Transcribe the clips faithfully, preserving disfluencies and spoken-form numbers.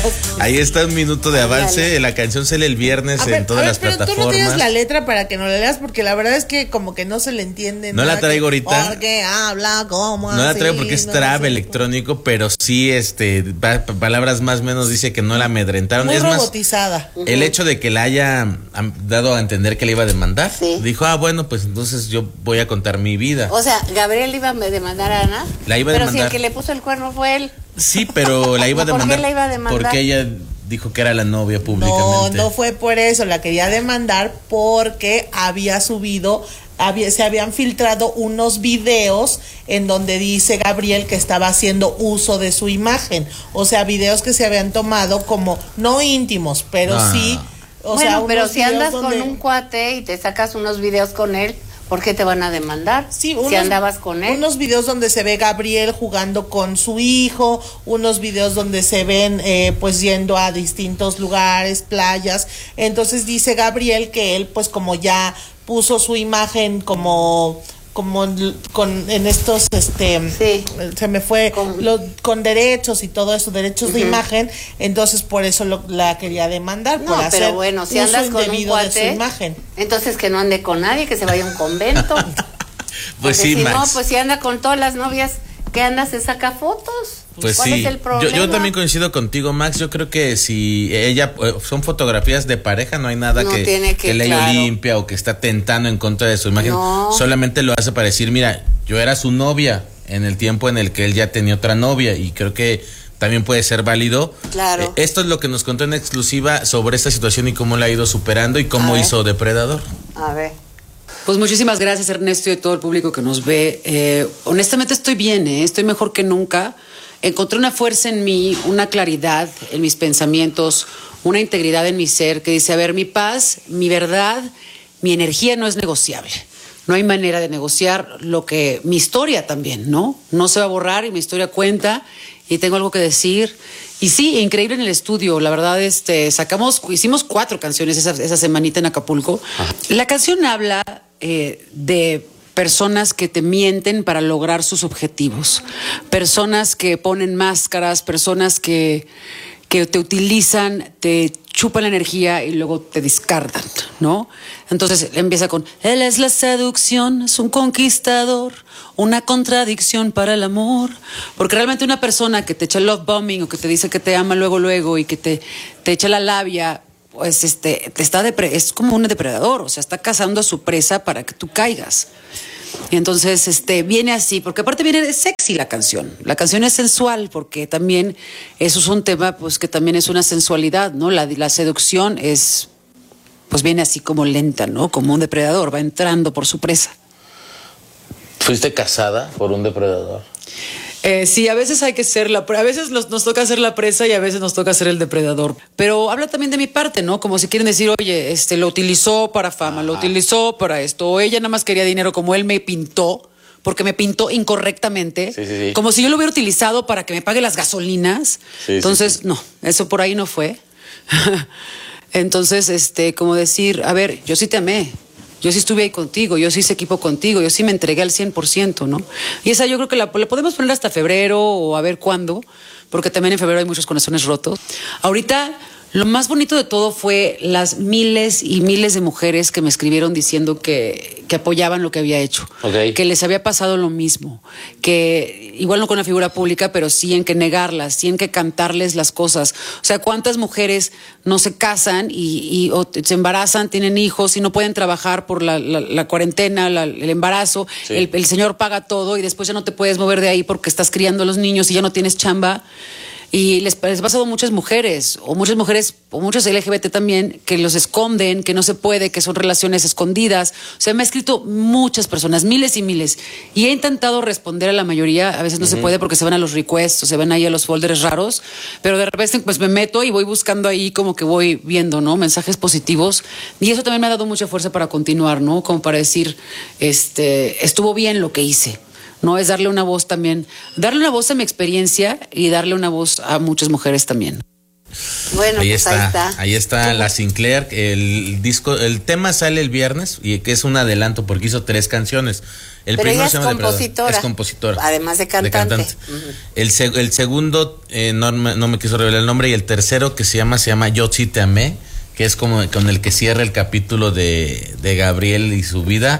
Ahí está un minuto de avance. Dale. La canción sale el viernes ver, en todas ver, las pero plataformas. Tú no tienes la letra para que no la leas, porque la verdad es que como que no se le entiende. No la traigo que, ahorita. Porque habla como No así, la traigo porque es no trap sé. electrónico, pero sí, este, palabras más o menos dice que no la amedrentaron. Muy es robotizada. Más, uh-huh. El hecho de que la haya dado a entender que le iba a demandar, sí. Dijo, ah, bueno, pues entonces yo voy a contar mi vida. O sea, Gabriel iba a demandar a Ana. La iba a pero demandar. si el que le puso el cuerno fue él. Sí, pero la iba a demandar. ¿Por qué la iba a demandar? Porque ella dijo que era la novia públicamente. No, no fue por eso, la quería demandar porque había subido, había, se habían filtrado unos videos en donde dice Gabriel que estaba haciendo uso de su imagen. O sea, videos que se habían tomado como, no íntimos, pero no. sí. O bueno, sea, pero si andas donde... con un cuate y te sacas unos videos con él, ¿por qué te van a demandar? Sí, unos, si andabas con él. Unos videos donde se ve Gabriel jugando con su hijo, unos videos donde se ven eh, pues yendo a distintos lugares, playas. Entonces dice Gabriel que él pues como ya puso su imagen como como con en estos este sí. se me fue con, lo, con derechos y todo eso, derechos uh-huh. de imagen, entonces por eso lo, la quería demandar no, por pero hacer bueno, si andas con un cuate, de su imagen. Entonces que no ande con nadie, que se vaya a un convento. Pues sí, si Max. no, pues si anda con todas las novias que anda se saca fotos. Pues ¿Cuál sí, es el problema? Yo, yo también coincido contigo, Max. Yo creo que si ella son fotografías de pareja, no hay nada no que, que, que ley claro. limpia o que está tentando en contra de su imagen. No. Solamente lo hace para decir, mira, yo era su novia en el tiempo en el que él ya tenía otra novia, y creo que también puede ser válido. Claro. Eh, esto es lo que nos contó en exclusiva sobre esta situación y cómo la ha ido superando y cómo hizo Depredador. A ver. Pues muchísimas gracias, Ernesto, y a todo el público que nos ve. Eh, honestamente estoy bien, ¿eh? Estoy mejor que nunca. Encontré una fuerza en mí, una claridad en mis pensamientos, una integridad en mi ser que dice, a ver, mi paz, mi verdad, mi energía no es negociable. No hay manera de negociar lo que... Mi historia también, ¿no? No se va a borrar y mi historia cuenta y tengo algo que decir. Y sí, increíble en el estudio, la verdad, este, sacamos, hicimos cuatro canciones esa, esa semanita en Acapulco. Ajá. La canción habla eh, de personas que te mienten para lograr sus objetivos, personas que ponen máscaras, personas que, que te utilizan, te chupan la energía y luego te descartan, ¿no? Entonces empieza con, él es la seducción, es un conquistador, una contradicción para el amor, porque realmente una persona que te echa love bombing o que te dice que te ama luego luego y que te, te echa la labia, pues este, te está depre- es como un depredador, o sea, está cazando a su presa para que tú caigas. Y entonces este, viene así, porque aparte viene de sexy la canción. La canción es sensual, porque también eso es un tema pues que también es una sensualidad, ¿no? La, la seducción es, pues viene así como lenta, ¿no? Como un depredador, va entrando por su presa. ¿Fuiste casada por un depredador? Eh, sí, a veces hay que ser la, a veces nos, nos toca ser la presa y a veces nos toca ser el depredador. Pero habla también de mi parte, ¿no? Como si quieren decir, oye, este, lo utilizó para fama, lo utilizó para esto, o ella nada más quería dinero como él me pintó, porque me pintó incorrectamente, sí, sí, sí. Como si yo lo hubiera utilizado para que me pague las gasolinas. Sí, Entonces, sí, sí. no, eso por ahí no fue. Entonces, este, como decir, a ver, yo sí te amé. Yo sí estuve ahí contigo, yo sí hice equipo contigo, yo sí me entregué al cien por ciento, ¿no? Y esa yo creo que la, la podemos poner hasta febrero o a ver cuándo, porque también en febrero hay muchos corazones rotos. Ahorita, lo más bonito de todo fue las miles y miles de mujeres que me escribieron diciendo que, que apoyaban lo que había hecho, okay. Que les había pasado lo mismo, que igual no con la figura pública, pero sí en que negarlas, sí en que cantarles las cosas. O sea, ¿cuántas mujeres no se casan y, y o se embarazan, tienen hijos y no pueden trabajar por la, la, la cuarentena, la, el embarazo? Sí. El, el señor paga todo y después ya no te puedes mover de ahí porque estás criando a los niños y ya no tienes chamba. Y les, les ha pasado a muchas mujeres, o muchas mujeres, o muchos L G B T también, que los esconden, que no se puede, que son relaciones escondidas. O sea, me ha escrito muchas personas, miles y miles. Y he intentado responder a la mayoría, a veces no uh-huh. se puede porque se van a los requests, o se van ahí a los folders raros, pero de repente pues me meto y voy buscando ahí como que voy viendo, ¿no? Mensajes positivos. Y eso también me ha dado mucha fuerza para continuar, ¿no? Como para decir, este, estuvo bien lo que hice. No es darle una voz también, darle una voz a mi experiencia y darle una voz a muchas mujeres también. Bueno, ahí, pues está, ahí está. Ahí está la Sinclair. El disco, el tema sale el viernes y que es un adelanto porque hizo tres canciones. El Pero primero ella se es llama Depredador. compositora. Es compositora. Además de cantante. De cantante. Uh-huh. el, seg- el segundo, eh, no, me, no me quiso revelar el nombre, y el tercero que se llama, se llama Yo sí te amé, que es como con el que cierra el capítulo de, de Gabriel y su vida.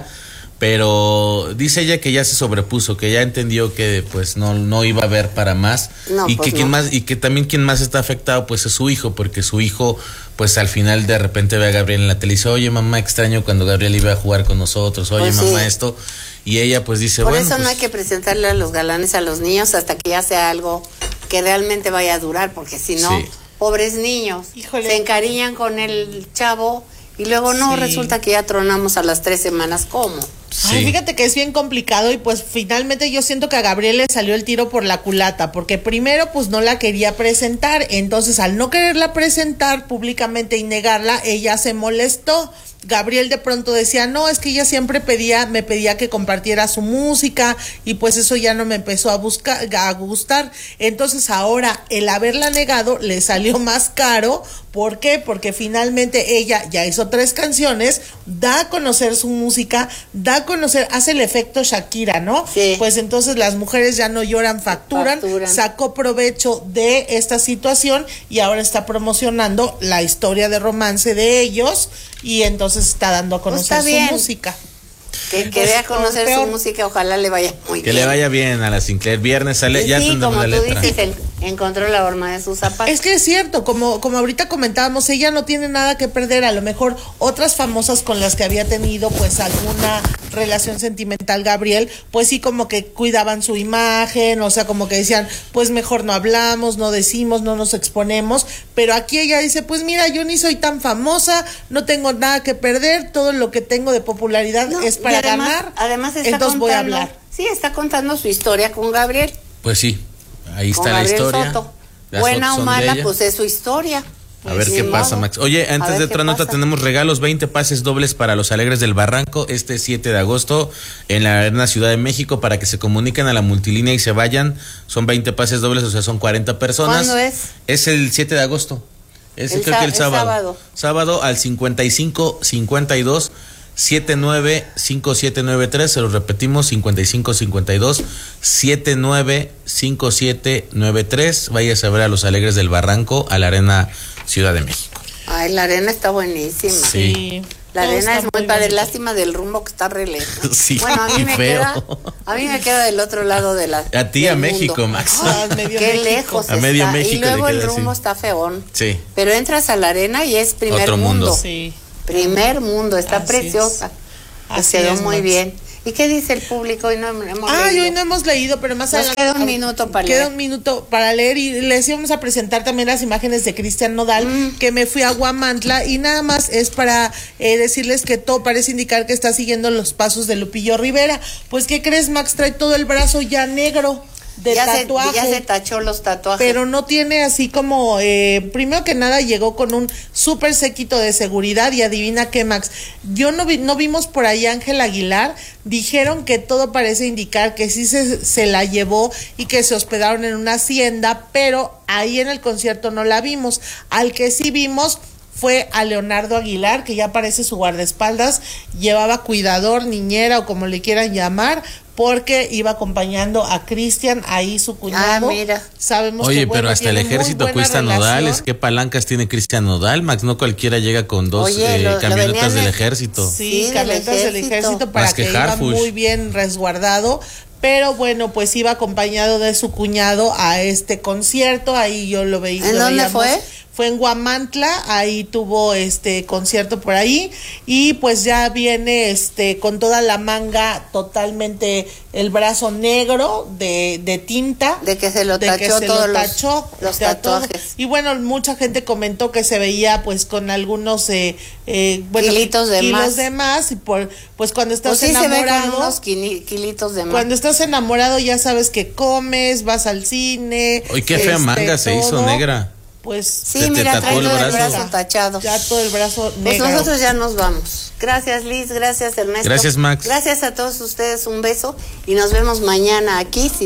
Pero dice ella que ya se sobrepuso, que ya entendió que pues no, no iba a haber para más. No, y pues que quien no. más, y que también quien más está afectado pues es su hijo, porque su hijo pues al final de repente ve a Gabriel en la tele y dice, oye mamá, extraño cuando Gabriel iba a jugar con nosotros, oye Pues mamá, sí. esto, y ella pues dice, Por bueno, eso no pues, hay que presentarle a los galanes a los niños hasta que ya sea algo que realmente vaya a durar, porque si no, Sí. pobres niños, Híjole. se encariñan con el chavo y luego no, Sí. resulta que ya tronamos a las tres semanas. ¿Cómo? Ay, sí. fíjate que es bien complicado y pues finalmente yo siento que a Gabriel le salió el tiro por la culata, porque primero pues no la quería presentar, entonces al no quererla presentar públicamente y negarla, ella se molestó. Gabriel de pronto decía, no, es que ella siempre pedía, me pedía que compartiera su música y pues eso ya no me empezó a buscar, a gustar. Entonces ahora el haberla negado le salió más caro. ¿Por qué? Porque finalmente ella ya hizo tres canciones, da a conocer su música, da a conocer, hace el efecto Shakira, ¿no? Sí. Pues entonces las mujeres ya no lloran, facturan, Facturan. sacó provecho de esta situación y ahora está promocionando la historia de romance de ellos y entonces está dando a Pues conocer está su bien. música. Que, que Pues, dé a conocer peor. su música, ojalá le vaya muy que bien. le vaya bien a la Sinclair. Viernes sale, Y ya sí, tendremos como la tú letra. dices, en- encontró la horma de sus zapatos. Es que es cierto, como, como ahorita comentábamos, ella no tiene nada que perder. A lo mejor otras famosas con las que había tenido pues alguna relación sentimental Gabriel, pues sí como que cuidaban su imagen, o sea, como que decían, pues mejor no hablamos, no decimos, no nos exponemos, pero aquí ella dice, pues mira, yo ni soy tan famosa, no tengo nada que perder, todo lo que tengo de popularidad No, es y para además- ganar, Además está entonces voy a contando- hablar. Sí, está contando su historia con Gabriel. Pues sí, ahí con está la Gabriel historia. Soto. Las Buena fotos o son de mala, ella. pues es su historia. A ver Pues qué ni pasa, modo. Max. Oye, A antes ver de qué otra nota, pasa. tenemos regalos, veinte pases dobles para los Alegres del Barranco este siete de agosto en la Arena Ciudad de México para que se comuniquen a la multilínea y se vayan. Son veinte pases dobles, o sea, son cuarenta personas. ¿Cuándo es? Es el siete de agosto. Es El creo sa- que el el sábado. sábado. Sábado al cincuenta y cinco cincuenta y dos setenta y nueve cincuenta y siete noventa y tres, se los repetimos, cincuenta y cinco cincuenta y dos setenta y nueve cincuenta y siete noventa y tres. Váyase a ver a los Alegres del Barranco a la Arena Ciudad de México. Ay, la arena está buenísima. Sí. La Todo arena está es muy padre, bonito. lástima del rumbo que está re lejos. Sí, bueno, a mí y me feo. queda, a mí me queda del otro lado de la. A ti, del a México, mundo. Max. Ah, medio Qué México. lejos A está. medio México y le luego el queda rumbo así. está feón. Sí. Pero entras a la arena y es primer Otro mundo. mundo. Sí. Primer mundo, está Así preciosa. es. Pues Así quedó es, muy Max. bien. ¿Y qué dice el público? Hoy no hemos Ay, leído. hoy no hemos leído, pero más Nos adelante. queda un a- minuto para Queda leer. un minuto para leer y les íbamos a presentar también las imágenes de Cristian Nodal, Mm. que me fui a Guamantla y nada más es para eh, decirles que todo parece indicar que está siguiendo los pasos de Lupillo Rivera. Pues, ¿qué crees, Max? Trae todo el brazo ya negro de ya, se, tatuaje. ya se tachó los tatuajes. Pero no tiene así como, eh, primero que nada llegó con un súper séquito de seguridad y adivina qué, Max, yo no vi, no vimos por ahí a Ángel Aguilar, dijeron que todo parece indicar que sí se, se la llevó y que se hospedaron en una hacienda, pero ahí en el concierto no la vimos. Al que sí vimos fue a Leonardo Aguilar, que ya parece su guardaespaldas, llevaba cuidador, niñera o como le quieran llamar, porque iba acompañando a Cristian, ahí su cuñado. Ah, mira. Sabemos Oye, que, bueno, pero hasta el tienen muy ejército buena cuesta relación. nodales. ¿Qué palancas tiene Cristian Nodal, Max? No cualquiera llega con dos Oye, eh, lo- lo camionetas venían del de- ejército. Sí, Sí, del camionetas del ejército. ejército para Más que que, iba Harfush. muy bien resguardado. Pero bueno, pues iba acompañado de su cuñado a este concierto. Ahí yo lo veía. ¿En lo dónde veíamos. fue? Fue en Guamantla, ahí tuvo este concierto por ahí y pues ya viene este con toda la manga totalmente el brazo negro de, de tinta. De que se lo de tachó que se todos lo los- tachó, los ya todo. tatuajes. Y bueno, mucha gente comentó que se veía pues con algunos eh, eh, bueno, Kilitos de kilos más. de más y por pues cuando estás Pues sí se ve con enamorado, unos quini- kilitos de más. cuando estás enamorado ya sabes que comes, vas al cine. Oye, qué fea este, manga se hizo todo. negra. Pues Sí, Se te mira, tatuó trae el todo el brazo. brazo tachado. ya todo el brazo Pues negro. nosotros ya nos vamos. Gracias, Liz. Gracias, Ernesto. Gracias, Max. Gracias a todos ustedes. Un beso. Y nos vemos mañana aquí. Si